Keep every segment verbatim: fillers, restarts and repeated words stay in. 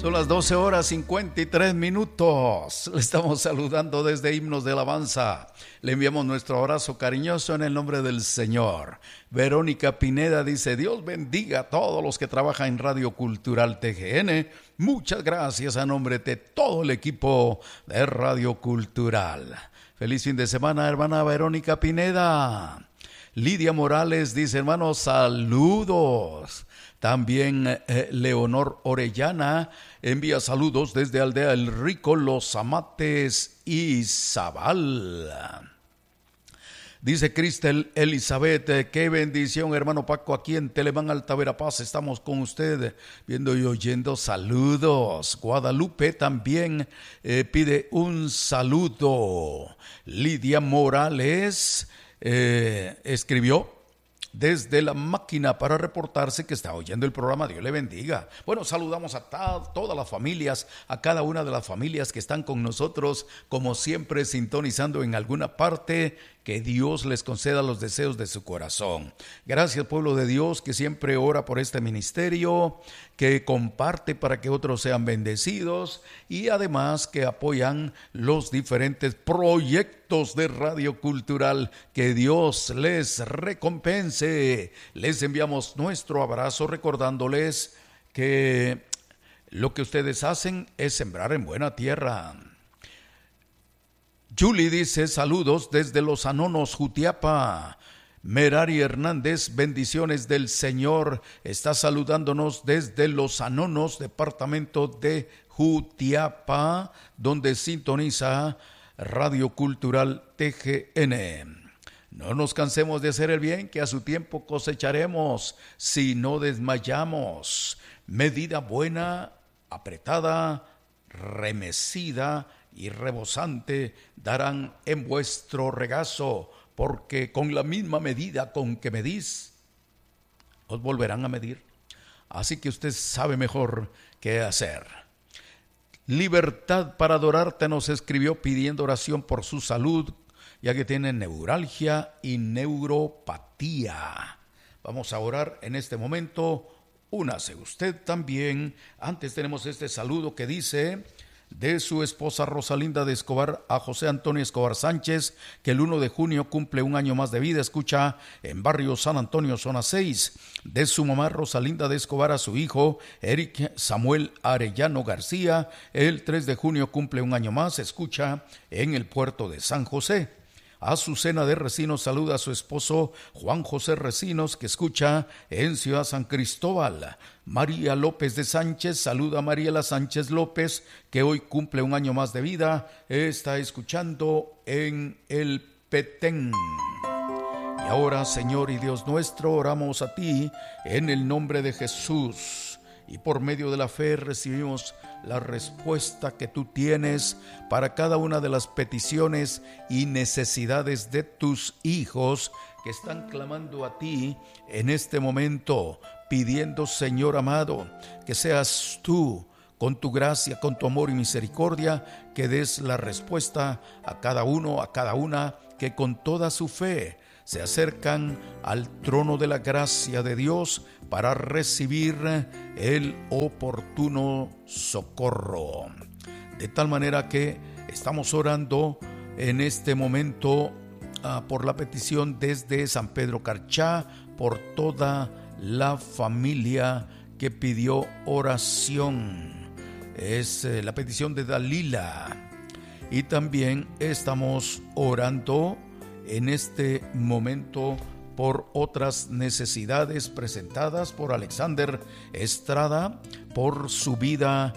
Son las doce horas cincuenta y tres minutos. Le estamos saludando desde Himnos de Alabanza. Le enviamos nuestro abrazo cariñoso en el nombre del Señor. Verónica Pineda dice: Dios bendiga a todos los que trabajan en Radio Cultural T G N. Muchas gracias a nombre de todo el equipo de Radio Cultural. Feliz fin de semana, hermana Verónica Pineda. Lidia Morales dice: hermanos, saludos. También eh, Leonor Orellana envía saludos desde Aldea El Rico, Los Amates y Zabal. Dice Cristel Elizabeth: qué bendición, hermano Paco, aquí en Telemán Alta Verapaz estamos con usted, viendo y oyendo. Saludos. Guadalupe también eh, pide un saludo. Lidia Morales eh, escribió desde la máquina para reportarse que está oyendo el programa. Dios le bendiga. Bueno, saludamos a ta- todas las familias, a cada una de las familias que están con nosotros, como siempre, sintonizando en alguna parte. Que Dios les conceda los deseos de su corazón. Gracias, pueblo de Dios, que siempre ora por este ministerio, que comparte para que otros sean bendecidos y además que apoyan los diferentes proyectos de Radio Cultural. Que Dios les recompense. Les enviamos nuestro abrazo recordándoles que lo que ustedes hacen es sembrar en buena tierra. Julie dice: saludos desde Los Anonos, Jutiapa. Merari Hernández, bendiciones del Señor, está saludándonos desde Los Anonos, departamento de Jutiapa, donde sintoniza Radio Cultural T G N. No nos cansemos de hacer el bien, que a su tiempo cosecharemos si no desmayamos. Medida buena, apretada, remecida y rebosante darán en vuestro regazo, porque con la misma medida con que medís, os volverán a medir. Así que usted sabe mejor qué hacer. Libertad para adorarte nos escribió pidiendo oración por su salud, ya que tiene neuralgia y neuropatía. Vamos a orar en este momento. Únase usted también. Antes tenemos este saludo que dice: de su esposa Rosalinda de Escobar a José Antonio Escobar Sánchez, que el uno de junio cumple un año más de vida, escucha en barrio San Antonio, zona seis. De su mamá Rosalinda de Escobar a su hijo Eric Samuel Arellano García, el tres de junio cumple un año más, escucha en el puerto de San José. Azucena de Recinos saluda a su esposo Juan José Recinos, que escucha en Ciudad San Cristóbal. María López de Sánchez saluda a Mariela Sánchez López, que hoy cumple un año más de vida, está escuchando en el Petén. Y ahora, Señor y Dios nuestro, oramos a ti en el nombre de Jesús. Y por medio de la fe recibimos la respuesta que tú tienes para cada una de las peticiones y necesidades de tus hijos que están clamando a ti en este momento, pidiendo, Señor amado, que seas tú, con tu gracia, con tu amor y misericordia, que des la respuesta a cada uno, a cada una, que con toda su fe se acercan al trono de la gracia de Dios para recibir el oportuno socorro. De tal manera que estamos orando en este momento uh, por la petición desde San Pedro Carchá, por toda la familia que pidió oración. Es eh, la petición de Dalila. Y también estamos orando en este momento por otras necesidades presentadas por Alexander Estrada, por su vida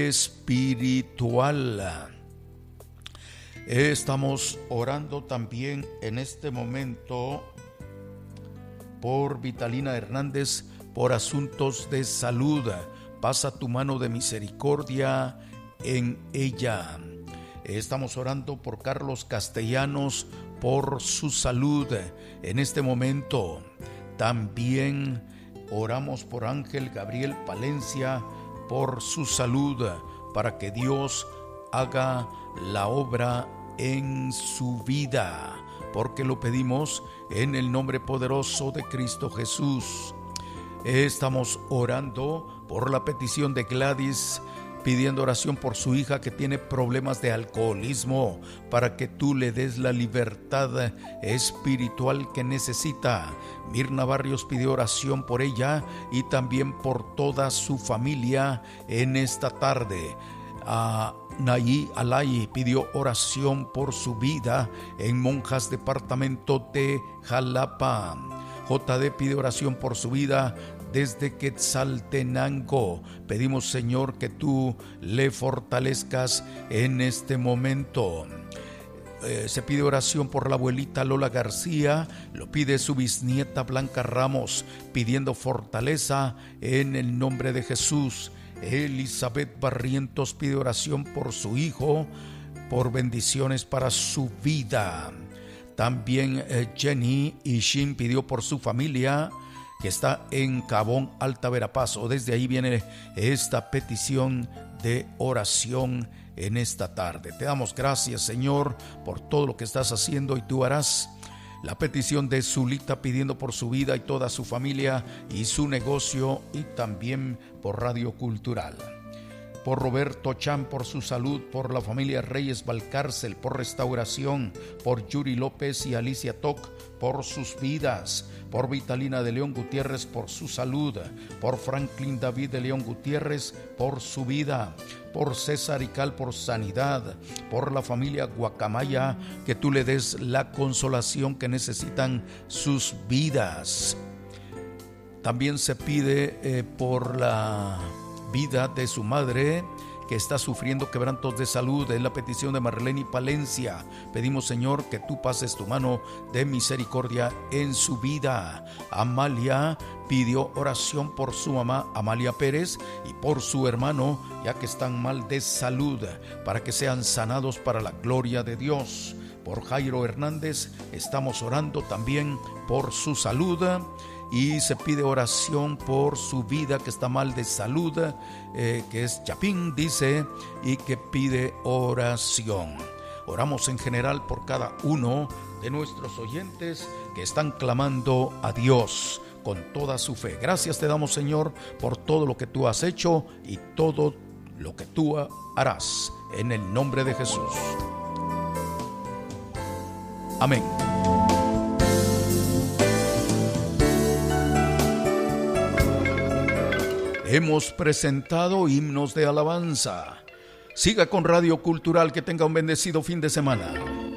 espiritual. Estamos orando también en este momento por Vitalina Hernández, por asuntos de salud. Pasa tu mano de misericordia en ella. Estamos orando por Carlos Castellanos, por su salud en este momento. También oramos por Ángel Gabriel Palencia, por su salud, para que Dios haga la obra en su vida, porque lo pedimos en el nombre poderoso de Cristo Jesús. Estamos orando por la petición de Gladys pidiendo oración por su hija que tiene problemas de alcoholismo, para que tú le des la libertad espiritual que necesita. Mirna Barrios pidió oración por ella y también por toda su familia en esta tarde. A Nayi Alay pidió oración por su vida en Monjas, departamento de Jalapa. J D pide oración por su vida desde Quetzaltenango. Pedimos, Señor, que tú le fortalezcas en este momento. Eh, se pide oración por la abuelita Lola García, lo pide su bisnieta Blanca Ramos, pidiendo fortaleza en el nombre de Jesús. Elizabeth Barrientos pide oración por su hijo, por bendiciones para su vida. También eh, Jenny Ishin pidió por su familia, que está en Cabón, Alta Verapaz. Desde ahí viene esta petición de oración en esta tarde. Te damos gracias, Señor, por todo lo que estás haciendo y tú harás. La petición de Zulita pidiendo por su vida y toda su familia y su negocio, y también por Radio Cultural. Por Roberto Chan, por su salud, por la familia Reyes Valcárcel, por restauración, por Yuri López y Alicia Toc, por sus vidas, por Vitalina de León Gutiérrez, por su salud, por Franklin David de León Gutiérrez, por su vida, por César Ical, por sanidad, por la familia Guacamaya, que tú le des la consolación que necesitan sus vidas. También se pide eh, por la vida de su madre, que está sufriendo quebrantos de salud. Es la petición de Marlene Palencia. Pedimos, Señor, que tú pases tu mano de misericordia en su vida. Amalia pidió oración por su mamá Amalia Pérez y por su hermano, ya que están mal de salud, para que sean sanados para la gloria de Dios. Por Jairo Hernández estamos orando también por su salud. Y se pide oración por su vida, que está mal de salud, eh, que es Chapín, dice, y que pide oración. Oramos en general por cada uno de nuestros oyentes que están clamando a Dios con toda su fe. Gracias te damos, Señor, por todo lo que tú has hecho y todo lo que tú harás, en el nombre de Jesús. Amén. Hemos presentado himnos de alabanza. Siga con Radio Cultural, que tenga un bendecido fin de semana.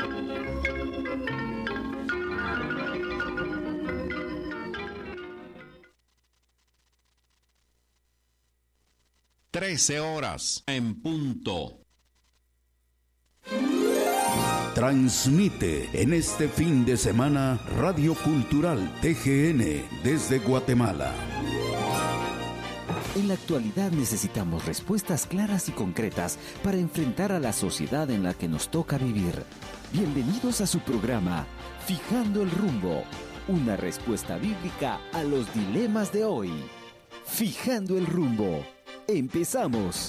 Trece horas en punto. Transmite en este fin de semana Radio Cultural T G N desde Guatemala. En la actualidad necesitamos respuestas claras y concretas para enfrentar a la sociedad en la que nos toca vivir. Bienvenidos a su programa, Fijando el Rumbo, una respuesta bíblica a los dilemas de hoy. Fijando el Rumbo. ¡Empezamos!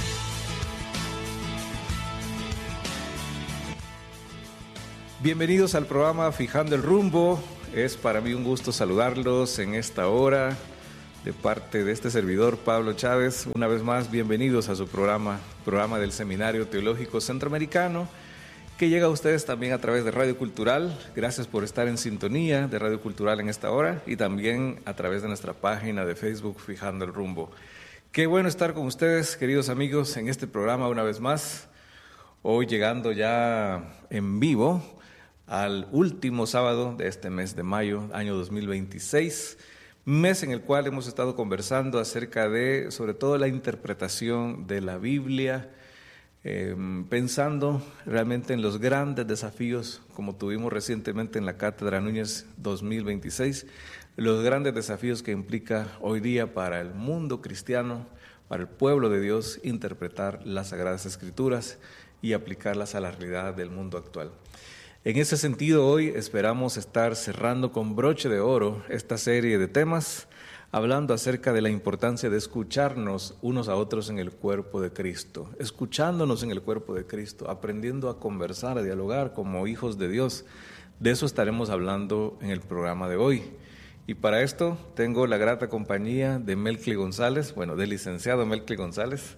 Bienvenidos al programa Fijando el Rumbo. Es para mí un gusto saludarlos en esta hora. De parte de este servidor, Pablo Chávez, una vez más, bienvenidos a su programa, programa del Seminario Teológico Centroamericano, que llega a ustedes también a través de Radio Cultural. Gracias por estar en sintonía de Radio Cultural en esta hora y también a través de nuestra página de Facebook, Fijando el Rumbo. Qué bueno estar con ustedes, queridos amigos, en este programa una vez más. Hoy llegando ya en vivo al último sábado de este mes de mayo, año dos mil veintiséis, mes en el cual hemos estado conversando acerca de, sobre todo, la interpretación de la Biblia, eh, pensando realmente en los grandes desafíos, como tuvimos recientemente en la Cátedra Núñez dos mil veintiséis, los grandes desafíos que implica hoy día para el mundo cristiano, para el pueblo de Dios, interpretar las Sagradas Escrituras y aplicarlas a la realidad del mundo actual. En ese sentido, hoy esperamos estar cerrando con broche de oro esta serie de temas, hablando acerca de la importancia de escucharnos unos a otros en el cuerpo de Cristo, escuchándonos en el cuerpo de Cristo, aprendiendo a conversar, a dialogar como hijos de Dios. De eso estaremos hablando en el programa de hoy. Y para esto tengo la grata compañía de Melqui González, bueno, del licenciado Melqui González,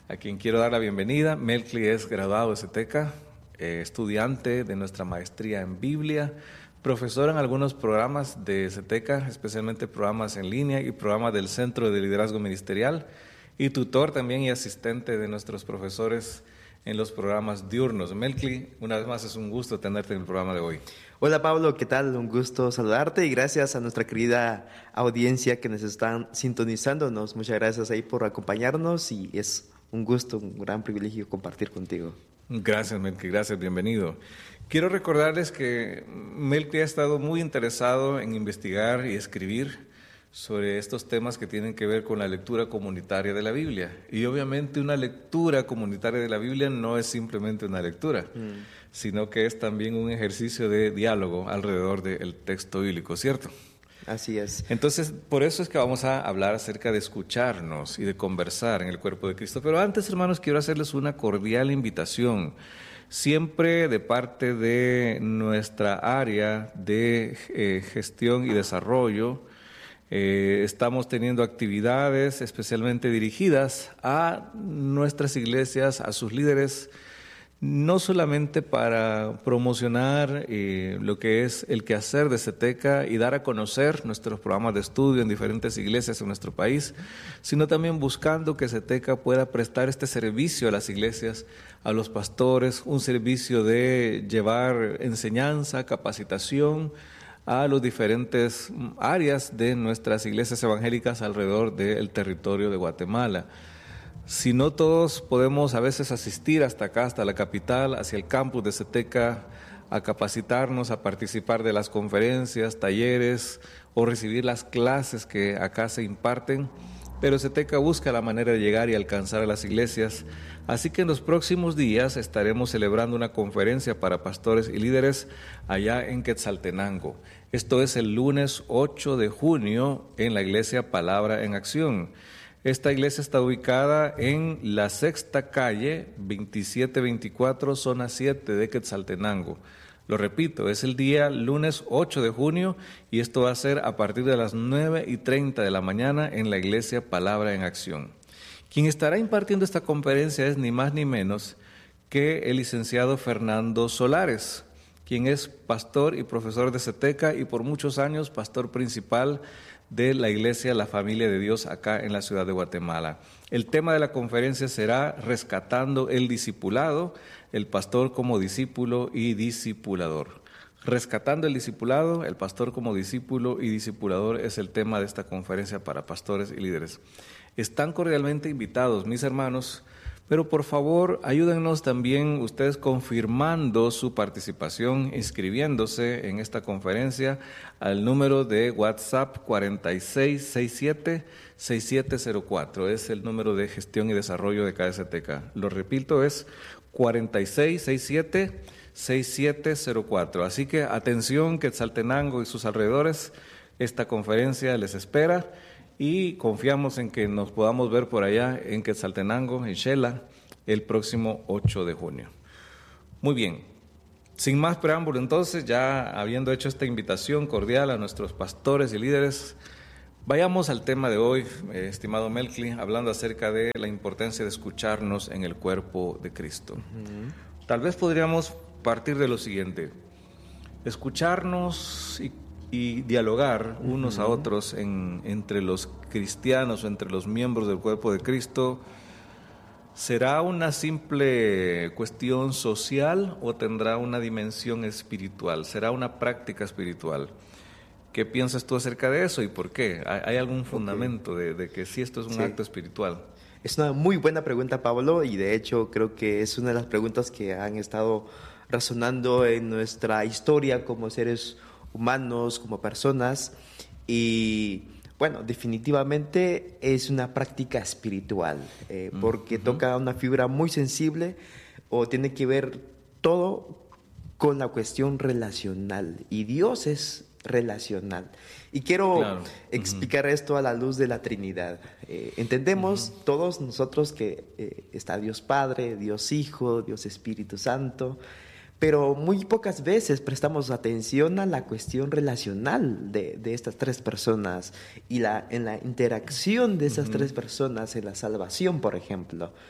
a quien quiero dar la bienvenida. Melqui es graduado de CETECA, eh, estudiante de nuestra maestría en Biblia, profesor en algunos programas de CETECA, especialmente programas en línea y programas del Centro de Liderazgo Ministerial, y tutor también y asistente de nuestros profesores en los programas diurnos. Melqui, una vez más es un gusto tenerte en el programa de hoy. Hola Pablo, ¿qué tal? Un gusto saludarte y gracias a nuestra querida audiencia que nos están sintonizándonos. Muchas gracias ahí por acompañarnos y es un gusto, un gran privilegio compartir contigo. Gracias, Melqui, gracias, bienvenido. Quiero recordarles que Melqui ha estado muy interesado en investigar y escribir sobre estos temas que tienen que ver con la lectura comunitaria de la Biblia. Y obviamente una lectura comunitaria de la Biblia no es simplemente una lectura, mm. sino que es también un ejercicio de diálogo alrededor del texto bíblico, ¿cierto? Así es. Entonces, por eso es que vamos a hablar acerca de escucharnos y de conversar en el cuerpo de Cristo. Pero antes, hermanos, quiero hacerles una cordial invitación, siempre de parte de nuestra área de eh, gestión y desarrollo. Eh, estamos teniendo actividades especialmente dirigidas a nuestras iglesias, a sus líderes, no solamente para promocionar eh, lo que es el quehacer de CETECA y dar a conocer nuestros programas de estudio en diferentes iglesias en nuestro país, sino también buscando que CETECA pueda prestar este servicio a las iglesias, a los pastores, un servicio de llevar enseñanza, capacitación a los diferentes áreas de nuestras iglesias evangélicas alrededor del territorio de Guatemala. Si no todos podemos a veces asistir hasta acá, hasta la capital, hacia el campus de CETECA, a capacitarnos, a participar de las conferencias, talleres o recibir las clases que acá se imparten, pero CETECA busca la manera de llegar y alcanzar a las iglesias. Así que en los próximos días estaremos celebrando una conferencia para pastores y líderes allá en Quetzaltenango. Esto es el lunes ocho de junio en la iglesia Palabra en Acción. Esta iglesia está ubicada en la sexta calle, veintisiete veinticuatro, zona siete de Quetzaltenango. Lo repito, es el día lunes ocho de junio y esto va a ser a partir de las nueve y treinta de la mañana en la iglesia Palabra en Acción. Quien estará impartiendo esta conferencia es ni más ni menos que el licenciado Fernando Solares, quien es pastor y profesor de CETECA y por muchos años pastor principal de la iglesia La Familia de Dios acá en la ciudad de Guatemala. El tema de la conferencia será Rescatando el Discipulado, el pastor como discípulo y discipulador. Rescatando el discipulado, el pastor como discípulo y discipulador es el tema de esta conferencia para pastores y líderes. Están cordialmente invitados, mis hermanos, pero por favor ayúdennos también ustedes confirmando su participación, inscribiéndose en esta conferencia al número de WhatsApp cuarenta y seis sesenta y siete sesenta y siete cero cuatro. Es el número de gestión y desarrollo de K S T K. Lo repito, es cuarenta y seis sesenta y siete sesenta y siete cero cuatro. Así que atención, Quetzaltenango y sus alrededores, esta conferencia les espera. Y confiamos en que nos podamos ver por allá en Quetzaltenango, en Xela, el próximo ocho de junio. Muy bien, sin más preámbulo entonces, ya habiendo hecho esta invitación cordial a nuestros pastores y líderes, vayamos al tema de hoy, eh, estimado Melqui, hablando acerca de la importancia de escucharnos en el cuerpo de Cristo. Uh-huh. Tal vez podríamos partir de lo siguiente: escucharnos y y dialogar unos uh-huh. a otros en, entre los cristianos o entre los miembros del cuerpo de Cristo, ¿será una simple cuestión social o tendrá una dimensión espiritual? ¿Será una práctica espiritual? ¿Qué piensas tú acerca de eso y por qué? ¿Hay algún fundamento okay. de, de que sí esto es un sí. acto espiritual? Es una muy buena pregunta, Pablo, y de hecho creo que es una de las preguntas que han estado resonando en nuestra historia como seres humanos, como personas, y bueno, definitivamente es una práctica espiritual, eh, porque uh-huh. toca una fibra muy sensible o tiene que ver todo con la cuestión relacional, y Dios es relacional. Y quiero claro. explicar uh-huh. esto a la luz de la Trinidad. Eh, entendemos uh-huh. todos nosotros que eh, está Dios Padre, Dios Hijo, Dios Espíritu Santo, pero muy pocas veces prestamos atención a la cuestión relacional de, de estas tres personas y la, en la interacción de esas uh-huh. tres personas en la salvación, por ejemplo.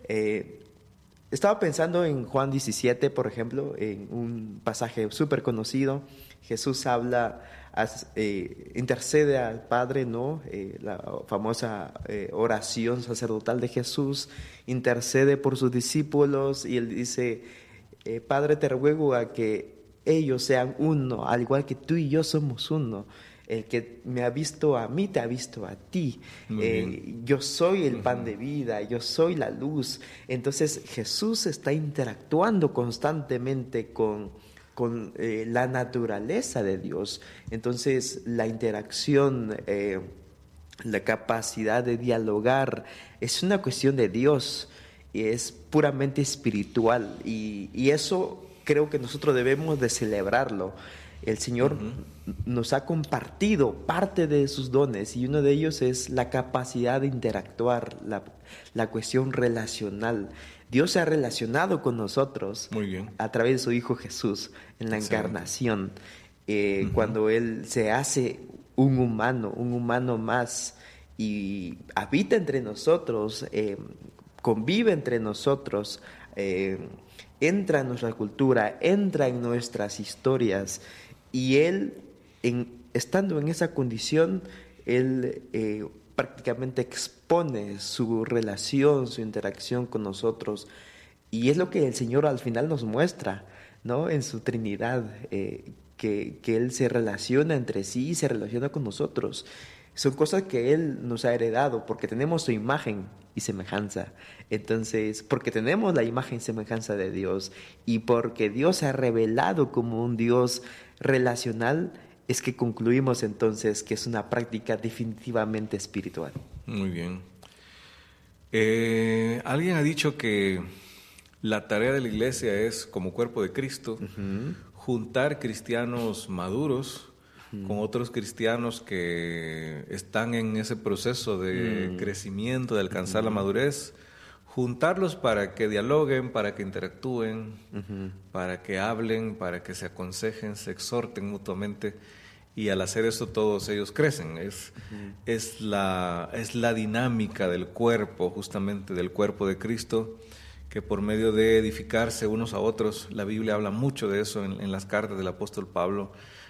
Eh, estaba pensando en Juan diecisiete, por ejemplo, en un pasaje súper conocido. Jesús habla, eh, intercede al Padre, ¿no? Eh, la famosa eh, oración sacerdotal de Jesús, intercede por sus discípulos y él dice, eh, Padre, te ruego a que ellos sean uno, al igual que tú y yo somos uno. El que me ha visto a mí, te ha visto a ti. Eh, yo soy el pan de vida, yo soy la luz. Entonces Jesús está interactuando constantemente con, con eh, la naturaleza de Dios. Entonces la interacción, eh, la capacidad de dialogar es una cuestión de Dios y es puramente espiritual. Y, y eso creo que nosotros debemos de celebrarlo. El Señor uh-huh. nos ha compartido parte de sus dones y uno de ellos es la capacidad de interactuar, la, la cuestión relacional. Dios se ha relacionado con nosotros Muy bien. a través de su Hijo Jesús en la Excelente. encarnación. Eh, uh-huh. Cuando Él se hace un humano, un humano más y habita entre nosotros, eh, convive entre nosotros, eh, entra en nuestra cultura, entra en nuestras historias. Y Él, en, estando en esa condición, Él eh, prácticamente expone su relación, su interacción con nosotros. Y es lo que el Señor al final nos muestra, ¿no? En su Trinidad, eh, que, que Él se relaciona entre sí y se relaciona con nosotros. Son cosas que Él nos ha heredado porque tenemos su imagen y semejanza. Entonces, porque tenemos la imagen y semejanza de Dios y porque Dios se ha revelado como un Dios relacional, es que concluimos entonces que es una práctica definitivamente espiritual. Muy bien. Eh, alguien ha dicho que la tarea de la iglesia es, como cuerpo de Cristo, uh-huh. juntar cristianos maduros uh-huh. con otros cristianos que están en ese proceso de uh-huh. crecimiento, de alcanzar uh-huh. la madurez, juntarlos para que dialoguen, para que interactúen, uh-huh. para que hablen, para que se aconsejen, se exhorten mutuamente, y al hacer eso todos ellos crecen. Es, uh-huh. es, la, es la dinámica del cuerpo, justamente del cuerpo de Cristo, que por medio de edificarse unos a otros, la Biblia habla mucho de eso en, en las cartas del apóstol Pablo,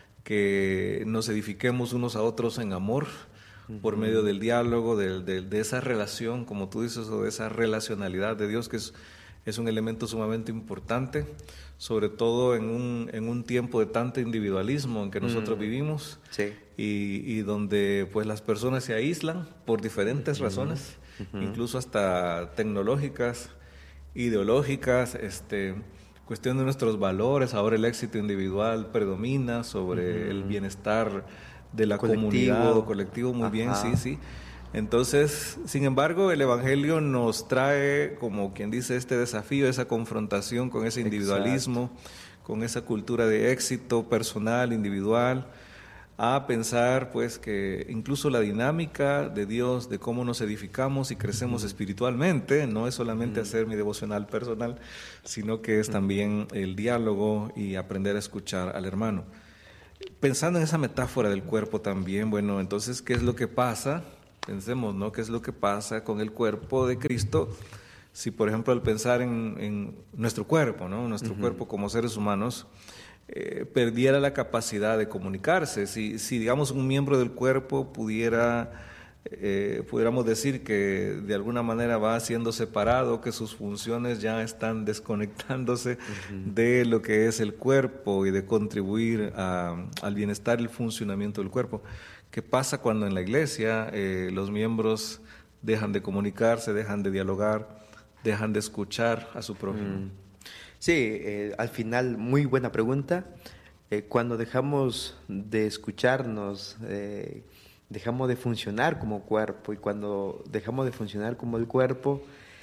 que nos edifiquemos unos a otros en amor, por medio del diálogo, de, de, de esa relación, como tú dices, o de esa relacionalidad de Dios, que es, es un elemento sumamente importante, sobre todo en un, en un tiempo de tanto individualismo en que nosotros mm. vivimos, sí. y, y donde pues las personas se aíslan por diferentes uh-huh. razones, uh-huh. incluso hasta tecnológicas, ideológicas, este, cuestión de nuestros valores. Ahora el éxito individual predomina sobre uh-huh. el bienestar de la colectivo. comunidad o colectivo, muy Ajá. bien, sí, sí. Entonces, sin embargo, el Evangelio nos trae, como quien dice, este desafío, esa confrontación con ese individualismo, Exacto. con esa cultura de éxito personal, individual, a pensar pues que incluso la dinámica de Dios, de cómo nos edificamos y crecemos mm. espiritualmente, no es solamente mm. hacer mi devocional personal, sino que es mm. también el diálogo y aprender a escuchar al hermano. Pensando en esa metáfora del cuerpo también, bueno, entonces, ¿qué es lo que pasa? Pensemos, ¿no? ¿Qué es lo que pasa con el cuerpo de Cristo? Si, por ejemplo, al pensar en, en nuestro cuerpo, ¿no? Nuestro uh-huh. cuerpo como seres humanos, eh, perdiera la capacidad de comunicarse. Si, si, digamos, un miembro del cuerpo pudiera, eh, pudiéramos decir que de alguna manera va siendo separado, que sus funciones ya están desconectándose uh-huh. de lo que es el cuerpo y de contribuir a, al bienestar y el funcionamiento del cuerpo. ¿Qué pasa cuando en la iglesia eh, los miembros dejan de comunicarse, dejan de dialogar, dejan de escuchar a su prójimo? Mm. Sí, eh, al final, muy buena pregunta. Eh, cuando dejamos de escucharnos, eh, dejamos de funcionar como cuerpo, y cuando dejamos de funcionar como el cuerpo,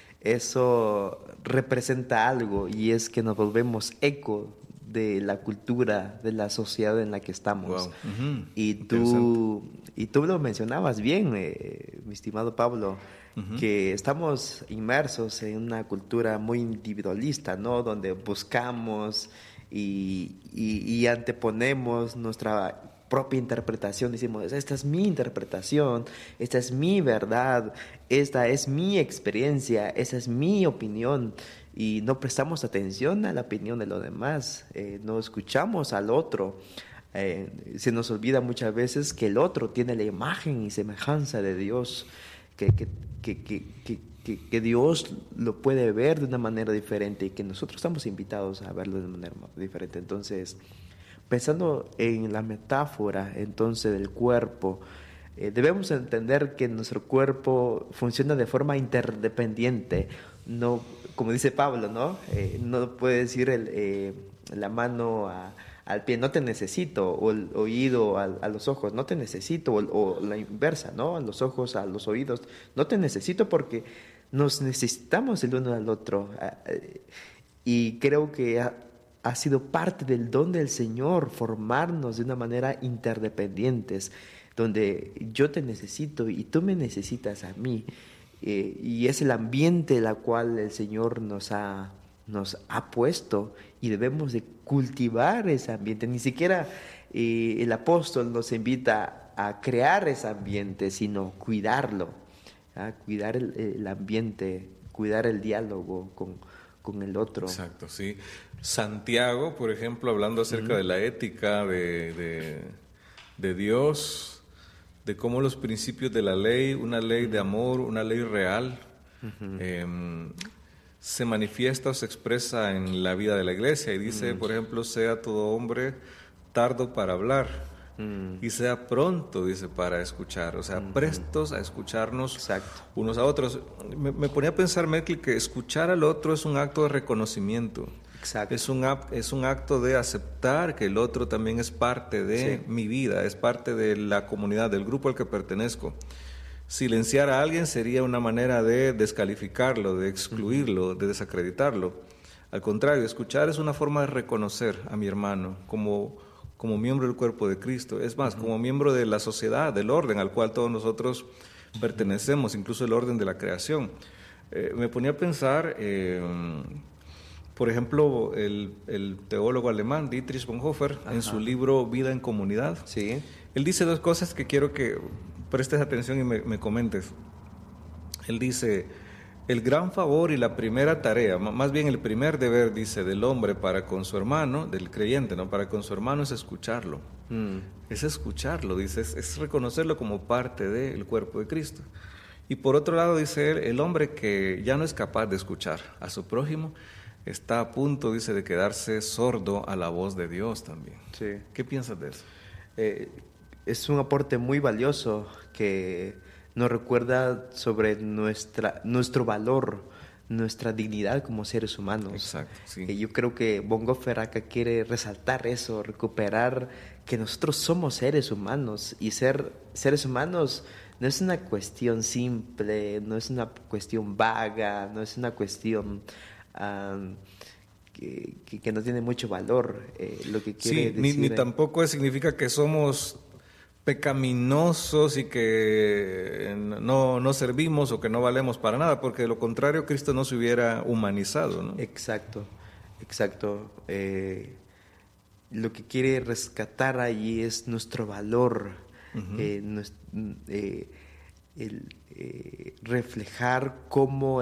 eso representa algo, y es que nos volvemos eco de la cultura, de la sociedad en la que estamos. Wow. Uh-huh. Y tú y tú lo mencionabas bien, eh, mi estimado Pablo, uh-huh. que estamos inmersos en una cultura muy individualista, ¿no? Donde buscamos y, y, y anteponemos nuestra propia interpretación, decimos, esta es mi interpretación, esta es mi verdad, esta es mi experiencia, esa es mi opinión, y no prestamos atención a la opinión de los demás, eh, no escuchamos al otro. Eh, se nos olvida muchas veces que el otro tiene la imagen y semejanza de Dios, que, que, que, que, que, que, que Dios lo puede ver de una manera diferente y que nosotros estamos invitados a verlo de una manera diferente. Entonces, pensando en la metáfora entonces del cuerpo, eh, debemos entender que nuestro cuerpo funciona de forma interdependiente. No, como dice Pablo, ¿no? Eh, no puede decir el, eh, la mano a, al pie, no te necesito, o el oído a, a los ojos, no te necesito, o, o la inversa, ¿no? A los ojos a los oídos, no te necesito, porque nos necesitamos el uno al otro. Y creo que ha, ha sido parte del don del Señor formarnos de una manera interdependientes, donde yo te necesito y tú me necesitas a mí. Eh, y es el ambiente en el cual el Señor nos ha, nos ha puesto, y debemos de cultivar ese ambiente. Ni siquiera eh, el apóstol nos invita a crear ese ambiente, sino cuidarlo, ¿ah? Cuidar el, el ambiente, cuidar el diálogo con, con el otro. Exacto, sí. Santiago, por ejemplo, hablando acerca uh-huh. de la ética de, de, de Dios, de cómo los principios de la ley, una ley de amor, una ley real, uh-huh. eh, se manifiesta o se expresa en la vida de la iglesia. Y dice, uh-huh. por ejemplo, sea todo hombre tardo para hablar, uh-huh. y sea pronto, dice, para escuchar. O sea, uh-huh. prestos a escucharnos Exacto. unos a otros. Me, me ponía a pensar, Mekli, que escuchar al otro es un acto de reconocimiento. Exacto. Es un, es un acto de aceptar que el otro también es parte de sí. mi vida, es parte de la comunidad, del grupo al que pertenezco. Silenciar a alguien sería una manera de descalificarlo, de excluirlo, de desacreditarlo. Al contrario, escuchar es una forma de reconocer a mi hermano como, como miembro del cuerpo de Cristo. Es más, uh-huh. como miembro de la sociedad, del orden al cual todos nosotros pertenecemos, incluso el orden de la creación. Eh, me ponía a pensar... Eh, Por ejemplo, el, el teólogo alemán Dietrich Bonhoeffer, Ajá. en su libro Vida en Comunidad, sí. él dice dos cosas que quiero que prestes atención y me, me comentes. Él dice, el gran favor y la primera tarea, más bien el primer deber, dice, del hombre para con su hermano, del creyente, ¿no? Para con su hermano es escucharlo. Mm. Es escucharlo, dice, es, es reconocerlo como parte del cuerpo de Cristo. Y por otro lado, dice él, el hombre que ya no es capaz de escuchar a su prójimo, está a punto, dice, de quedarse sordo a la voz de Dios también. Sí. ¿Qué piensas de eso? Eh, es un aporte muy valioso que nos recuerda sobre nuestra, nuestro valor, nuestra dignidad como seres humanos. Exacto, sí. Eh, yo creo que Bonhoeffer acá quiere resaltar eso, recuperar que nosotros somos seres humanos, y ser seres humanos no es una cuestión simple, no es una cuestión vaga, no es una cuestión... Um, que, que, que no tiene mucho valor, eh, lo que quiere sí, decir. Ni, ni tampoco significa que somos pecaminosos y que no, no servimos o que no valemos para nada, porque de lo contrario Cristo no se hubiera humanizado, ¿no? Exacto, exacto. Eh, lo que quiere rescatar allí es nuestro valor, uh-huh. eh, nuestro, eh, el, eh, reflejar cómo